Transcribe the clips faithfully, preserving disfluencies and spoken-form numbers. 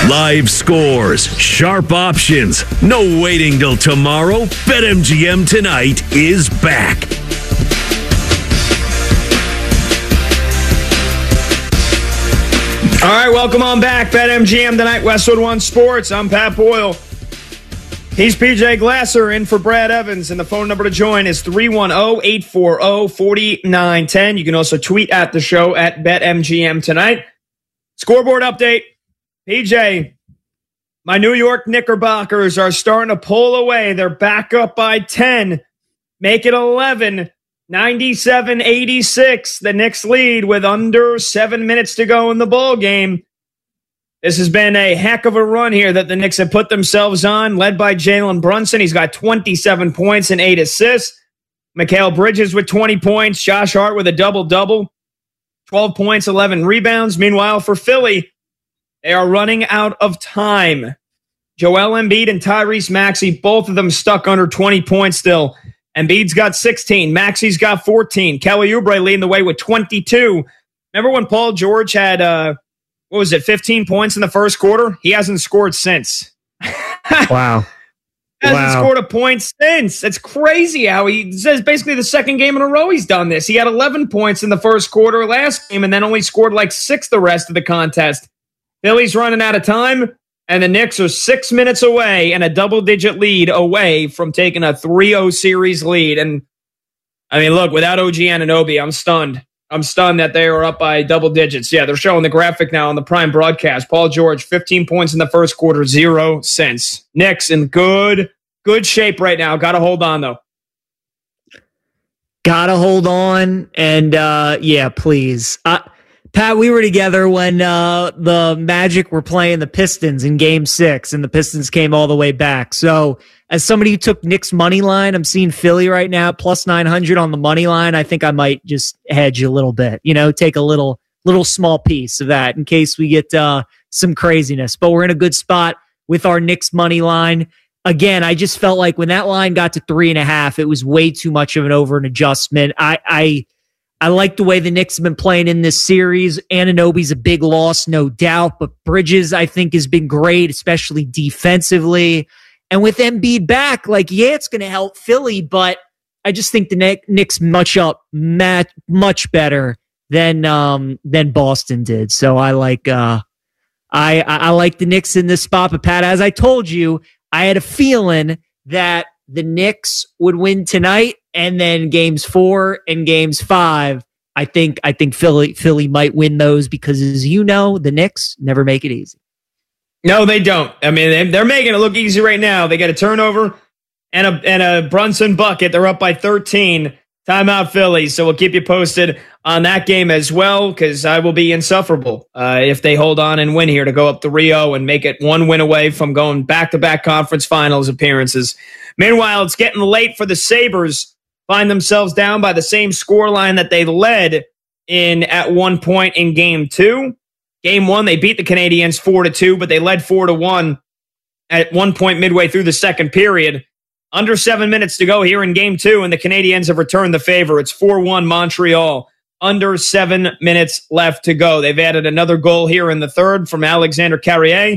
Live scores, sharp options, no waiting till tomorrow. BetMGM Tonight is back. All right, welcome on back. BetMGM Tonight, Westwood One Sports. I'm Pat Boyle. He's P J Glasser in for Brad Evans, and the phone number to join is three one zero, eight four zero, four nine one zero. You can also tweet at the show at BetMGM Tonight. Scoreboard update. P J, my New York Knickerbockers are starting to pull away. They're back up by ten. Make it eleven. ninety-seven eighty-six. The Knicks lead with under seven minutes to go in the ball game. This has been a heck of a run here that the Knicks have put themselves on, led by Jalen Brunson. He's got twenty-seven points and eight assists. Mikal Bridges with twenty points. Josh Hart with a double-double. twelve points, eleven rebounds. Meanwhile, for Philly, they are running out of time. Joel Embiid and Tyrese Maxey, both of them stuck under twenty points still. Embiid's got sixteen. Maxey's got fourteen. Kelly Oubre leading the way with twenty-two. Remember when Paul George had, uh, what was it, fifteen points in the first quarter? He hasn't scored since. Wow. hasn't wow. scored a point since. It's crazy how he says basically the second game in a row he's done this. He had eleven points in the first quarter last game and then only scored like six the rest of the contest. Philly's running out of time. And the Knicks are six minutes away and a double-digit lead away from taking a three oh series lead. And, I mean, look, without O G Anunoby, I'm stunned. I'm stunned that they are up by double digits. Yeah, they're showing the graphic now on the Prime broadcast. Paul George, fifteen points in the first quarter, zero cents. Knicks in good, good shape right now. Got to hold on, though. Got to hold on. And, uh, yeah, please. Uh, Pat, we were together when uh, the Magic were playing the Pistons in Game Six, and the Pistons came all the way back. So, as somebody who took Knicks money line, I'm seeing Philly right now plus nine hundred on the money line. I think I might just hedge a little bit. You know, take a little, little small piece of that in case we get uh, some craziness. But we're in a good spot with our Knicks money line. Again, I just felt like when that line got to three and a half, it was way too much of an over an adjustment. I. I I like the way the Knicks have been playing in this series. Anunoby's a big loss, no doubt, but Bridges, I think, has been great, especially defensively. And with Embiid back, like, yeah, it's going to help Philly, but I just think the Knicks much up much, much better than um, than Boston did. So I like uh, I I like the Knicks in this spot. But Pat, as I told you, I had a feeling that the Knicks would win tonight. And then games four and games five, I think I think Philly Philly might win those because, as you know, the Knicks never make it easy. No, they don't. I mean, they're making it look easy right now. They got a turnover and a and a Brunson bucket. They're up by thirteen. Timeout Philly. So we'll keep you posted on that game as well because I will be insufferable uh, if they hold on and win here to go up three oh and make it one win away from going back-to-back conference finals appearances. Meanwhile, it's getting late for the Sabres. Find themselves down by the same scoreline that they led in at one point in game two. Game one, they beat the Canadiens four to two, but they led four to one at one point midway through the second period. Under seven minutes to go here in game two, and the Canadiens have returned the favor. It's four one Montreal. Under seven minutes left to go. They've added another goal here in the third from Alexander Carrier,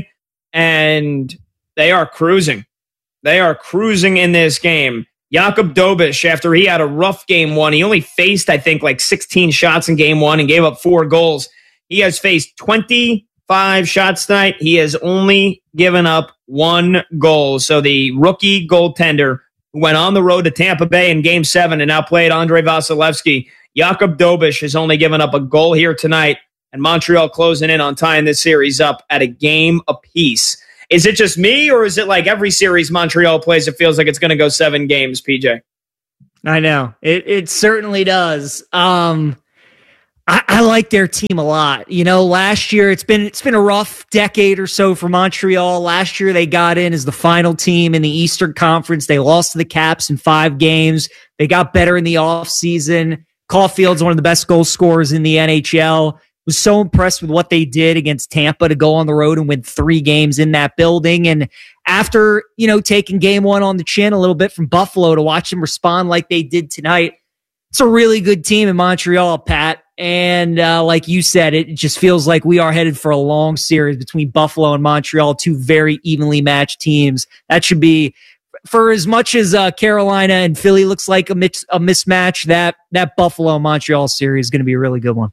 and they are cruising. They are cruising in this game. Jakub Dobiš, after he had a rough game one, he only faced, I think, like sixteen shots in game one and gave up four goals. He has faced twenty-five shots tonight. He has only given up one goal. So the rookie goaltender who went on the road to Tampa Bay in game seven and now played Andrei Vasilevsky, Jakub Dobiš has only given up a goal here tonight, and Montreal closing in on tying this series up at a game apiece. Is it just me, or is it like every series Montreal plays, it feels like it's going to go seven games, P J? I know. It it certainly does. Um, I, I like their team a lot. You know, last year, it's been it's been a rough decade or so for Montreal. Last year, they got in as the final team in the Eastern Conference. They lost to the Caps in five games. They got better in the offseason. Caulfield's one of the best goal scorers in the N H L. Was so impressed with what they did against Tampa to go on the road and win three games in that building. And after, you know, taking game one on the chin a little bit from Buffalo, to watch them respond like they did tonight, it's a really good team in Montreal, Pat. And uh, like you said, it just feels like we are headed for a long series between Buffalo and Montreal, two very evenly matched teams. That should be, for as much as uh, Carolina and Philly looks like a, mix, a mismatch, that that Buffalo-Montreal series is going to be a really good one.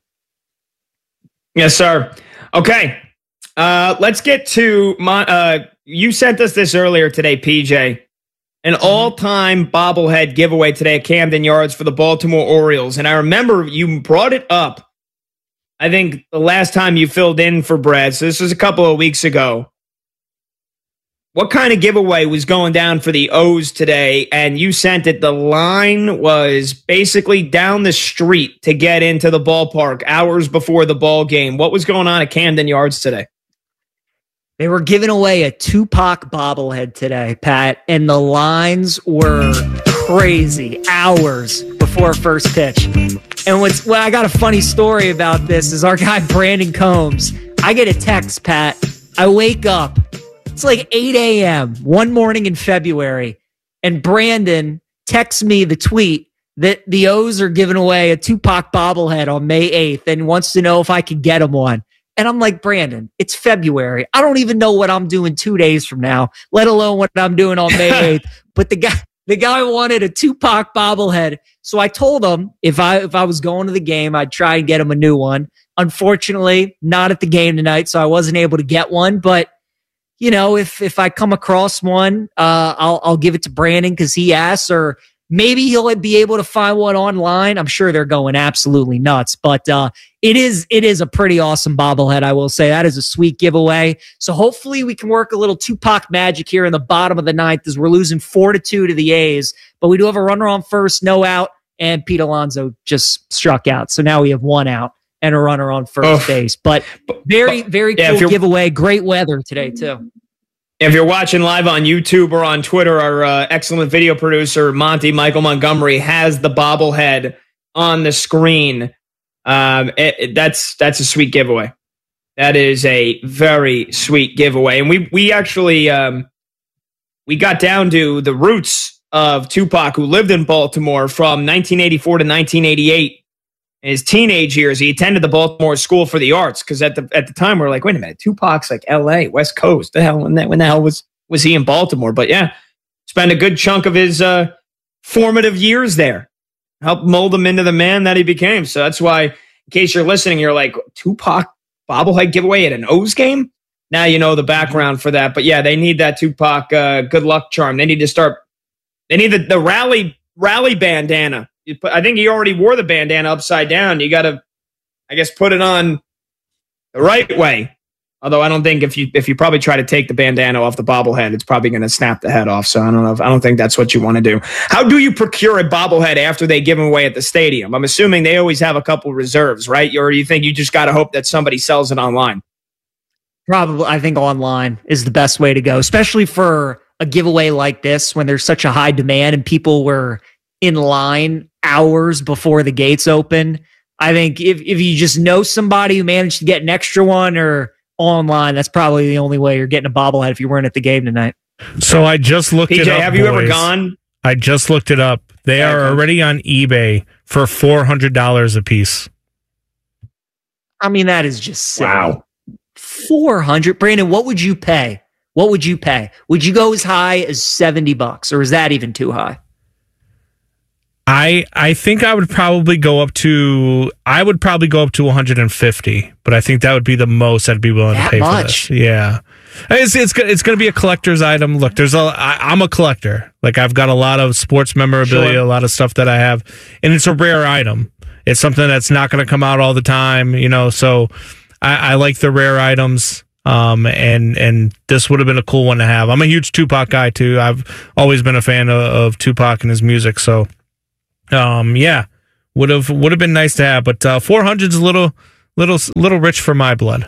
Yes, sir. Okay. Uh, let's get to, Mon- uh, you sent us this earlier today, P J. An all-time bobblehead giveaway today at Camden Yards for the Baltimore Orioles. And I remember you brought it up, I think, the last time you filled in for Brad. So this was a couple of weeks ago. What kind of giveaway was going down for the O's today? And you sent it. The line was basically down the street to get into the ballpark hours before the ball game. What was going on at Camden Yards today? They were giving away a Tupac bobblehead today, Pat, and the lines were crazy hours before first pitch. And what's well, I got a funny story about this is our guy Brandon Combs. I get a text, Pat. I wake up. It's like eight a.m. one morning in February, and Brandon texts me the tweet that the O's are giving away a Tupac bobblehead on May eighth and wants to know if I could get him one. And I'm like, Brandon, it's February. I don't even know what I'm doing two days from now, let alone what I'm doing on May eighth. But the guy, the guy wanted a Tupac bobblehead. So I told him if I, if I was going to the game, I'd try and get him a new one. Unfortunately, not at the game tonight. So I wasn't able to get one, but you know, if, if I come across one, uh, I'll, I'll give it to Brandon because he asked, or maybe he'll be able to find one online. I'm sure they're going absolutely nuts, but, uh, It is it is a pretty awesome bobblehead, I will say. That is a sweet giveaway. So hopefully we can work a little Tupac magic here in the bottom of the ninth as we're losing four to two to the A's. But we do have a runner on first, no out, and Pete Alonso just struck out. So now we have one out and a runner on first oh. base. But very, very yeah, cool giveaway. Great weather today, too. If you're watching live on YouTube or on Twitter, our uh, excellent video producer, Monty Michael Montgomery, has the bobblehead on the screen. Um, it, it, that's that's a sweet giveaway. That is a very sweet giveaway, and we we actually um, we got down to the roots of Tupac, who lived in Baltimore from nineteen eighty-four to nineteen eighty-eight. In his teenage years, he attended the Baltimore School for the Arts because at the at the time we were like, wait a minute, Tupac's like L A, West Coast. The hell when that when the hell was was he in Baltimore? But yeah, spent a good chunk of his uh, formative years there. Helped mold him into the man that he became. So that's why, in case you're listening, you're like, Tupac bobblehead giveaway at an O's game? Now you know the background for that. But yeah, they need that Tupac uh, good luck charm. They need to start, they need the, the rally rally bandana. You put, I think he already wore the bandana upside down. You got to, I guess, put it on the right way. Although I don't think if you if you probably try to take the bandana off the bobblehead, it's probably going to snap the head off. So I don't know. If, I don't think that's what you want to do. How do you procure a bobblehead after they give them away at the stadium? I'm assuming they always have a couple reserves, right? Or you think you just got to hope that somebody sells it online? Probably, I think online is the best way to go, especially for a giveaway like this when there's such a high demand and people were in line hours before the gates open. I think if if you just know somebody who managed to get an extra one or online, that's probably the only way you're getting a bobblehead if you weren't at the game tonight. So I just looked P J, it up. Have you boys. ever gone? I just looked it up. They yeah, are already on eBay for four hundred dollars a piece. I mean, that is just silly. Wow. four hundred. Brandon, what would you pay? What would you pay? Would you go as high as seventy bucks, or is that even too high? I I think I would probably go up to I would probably go up to one hundred fifty, but I think that would be the most I'd be willing that to pay much? for this. Yeah, it's it's it's going to be a collector's item. Look, there's a I, I'm a collector. Like I've got a lot of sports memorabilia, sure. a lot of stuff that I have, and it's a rare item. It's something that's not going to come out all the time, you know. So I, I like the rare items. Um, and, and this would have been a cool one to have. I'm a huge Tupac guy too. I've always been a fan of, of Tupac and his music. So, um, yeah, would have, would have been nice to have, but, uh, four hundred is a little, little, little rich for my blood.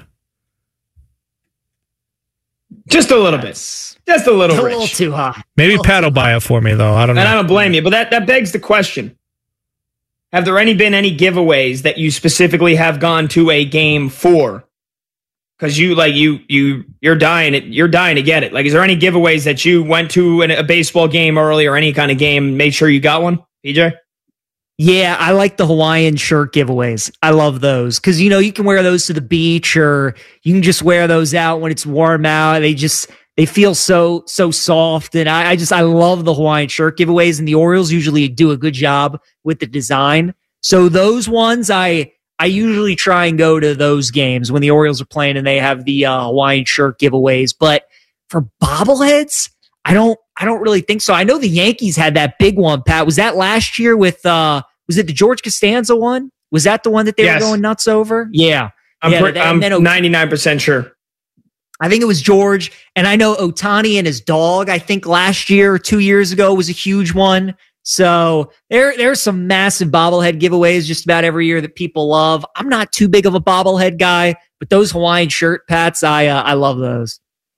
Just a little bit. Just a little a rich. A little too high. Maybe Pat will buy it for me though. I don't know. And I don't blame you, but that, that begs the question. Have there any been any giveaways that you specifically have gone to a game for? Because you like you you you're dying it you're dying to get it. Like, is there any giveaways that you went to in a baseball game early or any kind of game, made sure you got one, P J? Yeah, I like the Hawaiian shirt giveaways. I love those because, you know, you can wear those to the beach or you can just wear those out when it's warm out. They just, they feel so, so soft. And I, I just, I love the Hawaiian shirt giveaways, and the Orioles usually do a good job with the design. So those ones, I, I usually try and go to those games when the Orioles are playing and they have the uh, Hawaiian shirt giveaways. But for bobbleheads, I don't, I don't really think so. I know the Yankees had that big one, Pat. Was that last year with, uh, was it the George Costanza one? Was that the one that they yes. were going nuts over? Yeah. I'm, yeah, pre- that, I'm ninety-nine percent sure. I think it was George. And I know Ohtani and his dog, I think last year or two years ago was a huge one. So there, there's some massive bobblehead giveaways just about every year that people love. I'm not too big of a bobblehead guy, but those Hawaiian shirt, Pats, I, uh, I love those.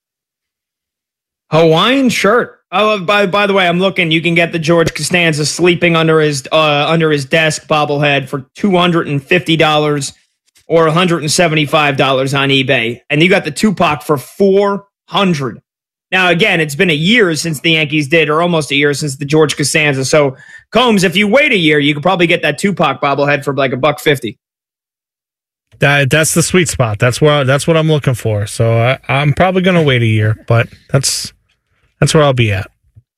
Hawaiian shirt. Oh, by by the way, I'm looking. You can get the George Costanza sleeping under his uh, under his desk bobblehead for two hundred and fifty dollars or one hundred and seventy five dollars on eBay, and you got the Tupac for four hundred. Now, again, it's been a year since the Yankees did, or almost a year since the George Costanza. So, Combs, if you wait a year, you could probably get that Tupac bobblehead for like a buck fifty. That that's the sweet spot. That's where that's what I'm looking for. So I, I'm probably going to wait a year, but that's. That's where I'll be at.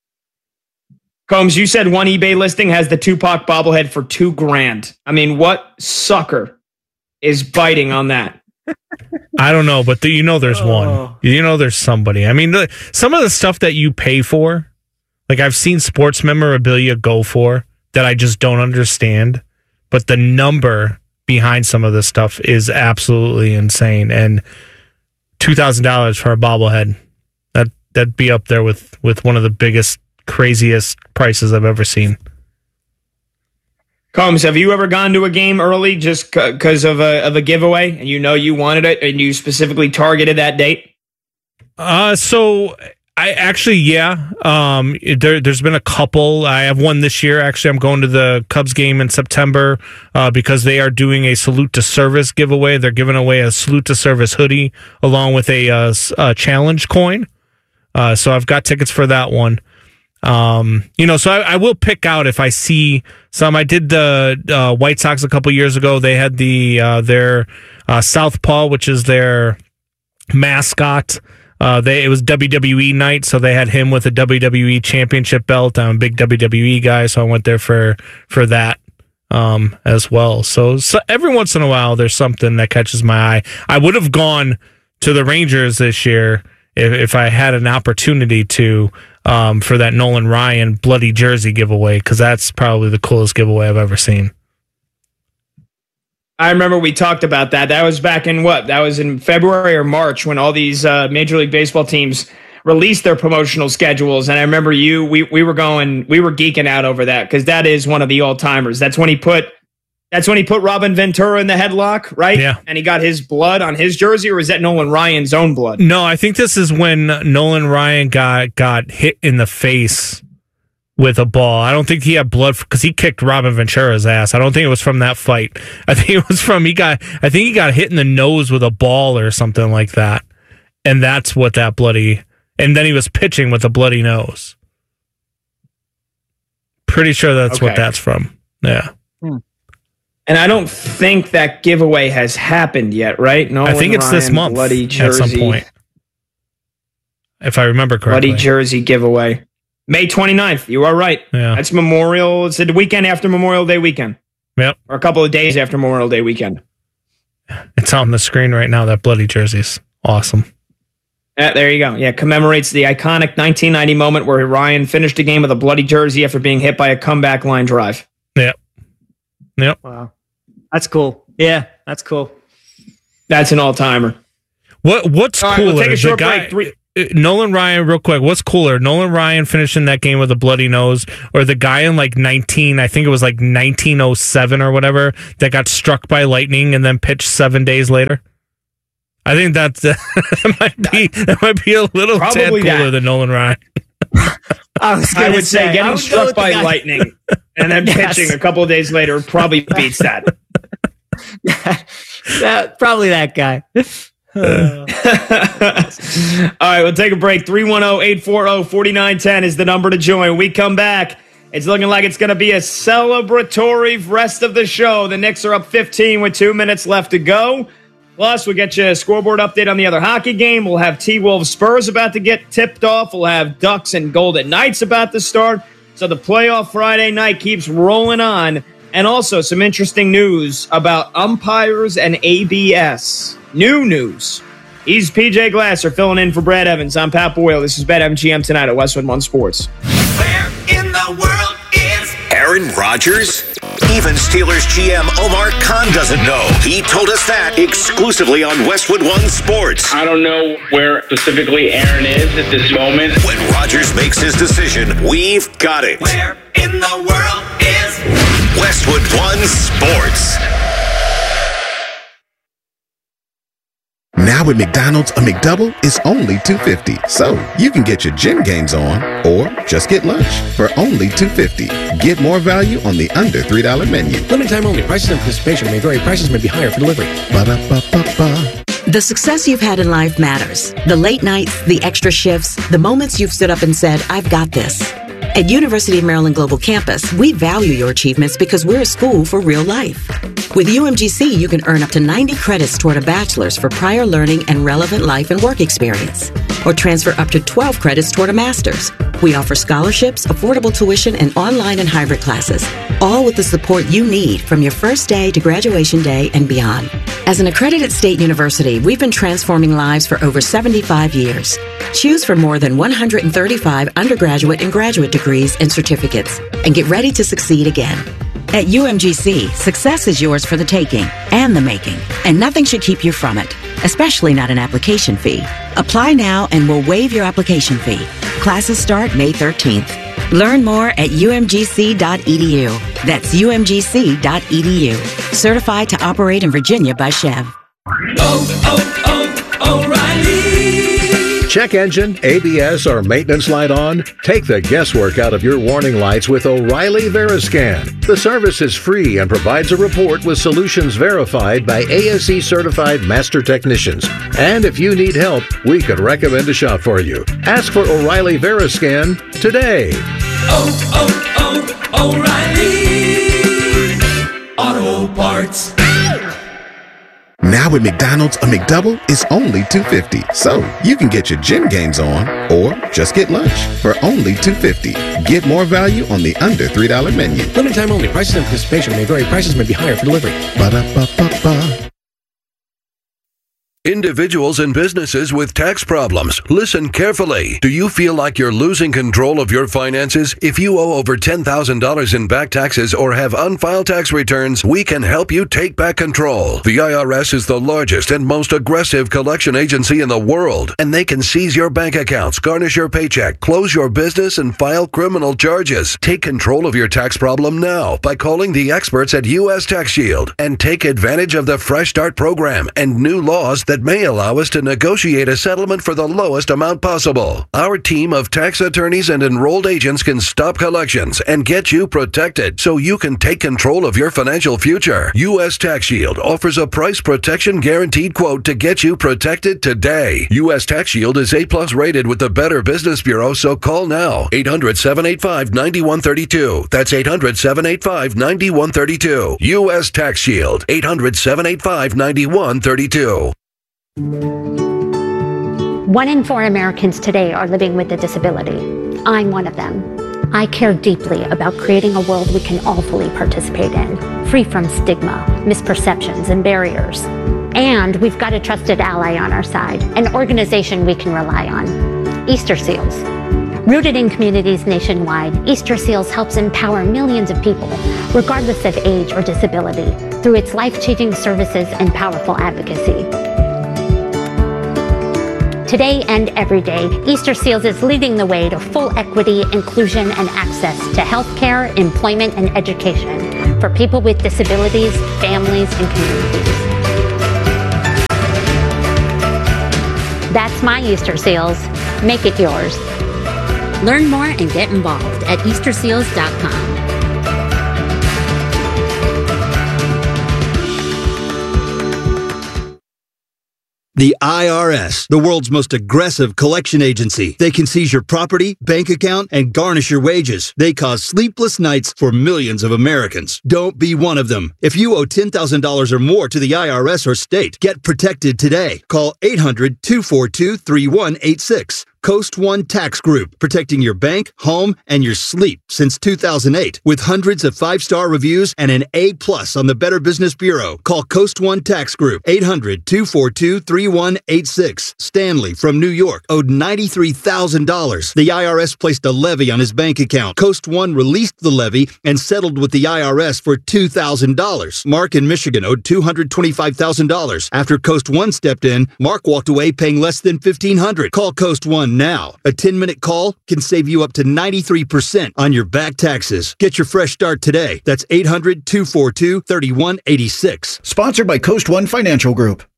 Combs, you said one eBay listing has the Tupac bobblehead for two grand. I mean, what sucker is biting on that? I don't know, but the, you know there's oh. one. You know there's somebody. I mean, the, some of the stuff that you pay for, like I've seen sports memorabilia go for that I just don't understand, but the number behind some of this stuff is absolutely insane. And two thousand dollars for a bobblehead, that that'd be up there with, with one of the biggest, craziest prices I've ever seen. Combs, have you ever gone to a game early just because of a of a giveaway and you know you wanted it and you specifically targeted that date? Uh, so I actually, yeah. Um, there, there's been a couple. I have one this year. Actually, I'm going to the Cubs game in September uh, because they are doing a Salute to Service giveaway. They're giving away a Salute to Service hoodie along with a, uh, a challenge coin. Uh, so I've got tickets for that one. Um, you know, so I, I will pick out if I see some. I did the uh, White Sox a couple years ago. They had the uh, their uh, Southpaw, which is their mascot. Uh, they it was W W E night, so they had him with a W W E championship belt. I'm a big W W E guy, so I went there for for that um, as well. So, so every once in a while, there's something that catches my eye. I would have gone to the Rangers this year if, if I had an opportunity to. Um, for that Nolan Ryan bloody jersey giveaway, because that's probably the coolest giveaway I've ever seen. I remember we talked about that. That was back in what? That was in February or March when all these uh, Major League Baseball teams released their promotional schedules. And I remember you, we we were going, we were geeking out over that because that is one of the all timers. That's when he put. That's when he put Robin Ventura in the headlock, right? Yeah. And he got his blood on his jersey, or was that Nolan Ryan's own blood? No, I think this is when Nolan Ryan got got hit in the face with a ball. I don't think he had blood because he kicked Robin Ventura's ass. I don't think it was from that fight. I think it was from he got. I think he got hit in the nose with a ball or something like that, and that's what that bloody. And then he was pitching with a bloody nose. Pretty sure that's okay. What that's from. Yeah. Hmm. And I don't think that giveaway has happened yet, right? No, I think it's Ryan, this month bloody jersey, at some point. If I remember correctly. Bloody jersey giveaway. May twenty-ninth. You are right. Yeah. That's Memorial. It's the weekend after Memorial Day weekend. Yep. Or a couple of days after Memorial Day weekend. It's on the screen right now. That bloody jersey's awesome. Uh, there you go. Yeah, commemorates the iconic nineteen ninety moment where Ryan finished the game with a bloody jersey after being hit by a comeback line drive. Yep. Yep. Wow. That's cool. Yeah, that's cool. That's an all-timer. What What's all cooler? Right, we'll take a short guy, break. Three- Nolan Ryan, real quick. What's cooler? Nolan Ryan finishing that game with a bloody nose, or the guy in like nineteen? I think it was like nineteen oh seven or whatever that got struck by lightning and then pitched seven days later. I think that, that might be that might be a little tad cooler that. than Nolan Ryan. I, I would say, say getting struck by lightning and then yes. pitching a couple of days later probably beats that. that probably that guy. Uh. All right, we'll take a break. three one zero, eight four zero, four nine one zero is the number to join. We come back. It's looking like it's going to be a celebratory rest of the show. The Knicks are up fifteen with two minutes left to go. Plus, we'll get you a scoreboard update on the other hockey game. We'll have T-Wolves Spurs about to get tipped off. We'll have Ducks and Golden Knights about to start. So the playoff Friday night keeps rolling on. And also some interesting news about umpires and A B S. New news. He's P J Glasser filling in for Brad Evans. I'm Pat Boyle. This is BetMGM tonight at Westwood One Sports. Where in the world is Aaron Rodgers? Even Steelers G M Omar Khan doesn't know. He told us that exclusively on Westwood One Sports. I don't know where specifically Aaron is at this moment. When Rodgers makes his decision, we've got it. Where in the world is Westwood One Sports? Now at McDonald's, a McDouble is only two dollars and fifty cents. So you can get your gym gains on or just get lunch for only two dollars and fifty cents. Get more value on the under three dollar menu. Limited time only. Prices and participation may vary. Prices may be higher for delivery. Ba-da-ba-ba-ba. The success you've had in life matters. The late nights, the extra shifts, the moments you've stood up and said, I've got this. At University of Maryland Global Campus, we value your achievements because we're a school for real life. With U M G C, you can earn up to ninety credits toward a bachelor's for prior learning and relevant life and work experience, or transfer up to twelve credits toward a master's. We offer scholarships, affordable tuition, and online and hybrid classes, all with the support you need from your first day to graduation day and beyond. As an accredited state university, we've been transforming lives for over seventy-five years. Choose from more than one hundred thirty-five undergraduate and graduate degrees and certificates, and get ready to succeed again. At U M G C, success is yours for the taking and the making, and nothing should keep you from it, especially not an application fee. Apply now and we'll waive your application fee. Classes start May thirteenth. Learn more at U M G C dot E D U. That's U M G C dot E D U. Certified to operate in Virginia by Chev. Oh, oh, oh, O'Reilly. Check engine, A B S, or maintenance light on? Take the guesswork out of your warning lights with O'Reilly Veriscan. The service is free and provides a report with solutions verified by A S E certified master technicians. And if you need help, we could recommend a shop for you. Ask for O'Reilly Veriscan today. Oh, oh, oh, O'Reilly Auto Parts. Now at McDonald's, a McDouble is only two dollars and fifty cents. So you can get your gym gains on or just get lunch for only two dollars and fifty cents. Get more value on the under three dollar menu. Limited time only. Prices and participation may vary. Prices may be higher for delivery. Ba-da-ba-ba-ba. Individuals and businesses with tax problems, listen carefully. Do you feel like you're losing control of your finances? If you owe over ten thousand dollars in back taxes or have unfiled tax returns, we can help you take back control. The I R S is the largest and most aggressive collection agency in the world, and they can seize your bank accounts, garnish your paycheck, close your business, and file criminal charges. Take control of your tax problem now by calling the experts at U S Tax Shield and take advantage of the Fresh Start program and new laws that may allow us to negotiate a settlement for the lowest amount possible. Our team of tax attorneys and enrolled agents can stop collections and get you protected so you can take control of your financial future. U S Tax Shield offers a price protection guaranteed quote to get you protected today. U S Tax Shield is A plus rated with the Better Business Bureau, so call now. eight hundred, seven eight five, nine one three two. That's eight hundred, seven eight five, nine one three two. U S Tax Shield. eight hundred, seven eight five, nine one three two. One in four Americans today are living with a disability. I'm one of them. I care deeply about creating a world we can all fully participate in, free from stigma, misperceptions, and barriers. And we've got a trusted ally on our side, an organization we can rely on, Easter Seals. Rooted in communities nationwide, Easter Seals helps empower millions of people, regardless of age or disability, through its life-changing services and powerful advocacy. Today and every day, Easter Seals is leading the way to full equity, inclusion, and access to healthcare, employment, and education for people with disabilities, families, and communities. That's my Easter Seals. Make it yours. Learn more and get involved at Easter Seals dot com. The I R S, the world's most aggressive collection agency. They can seize your property, bank account, and garnish your wages. They cause sleepless nights for millions of Americans. Don't be one of them. If you owe ten thousand dollars or more to the I R S or state, get protected today. Call eight hundred, two four two, three one eight six. Coast One Tax Group, protecting your bank, home, and your sleep since two thousand eight. With hundreds of five-star reviews and an A plus on the Better Business Bureau. Call Coast One Tax Group, eight hundred, two four two, three one eight six. Stanley from New York owed ninety-three thousand dollars. The I R S placed a levy on his bank account. Coast One released the levy and settled with the I R S for two thousand dollars. Mark in Michigan owed two hundred twenty-five thousand dollars. After Coast One stepped in, Mark walked away paying less than fifteen hundred dollars. Call Coast One now. A ten-minute call can save you up to ninety-three percent on your back taxes. Get your fresh start today. That's eight hundred, two four two, three one eight six. Sponsored by Coast One Financial Group.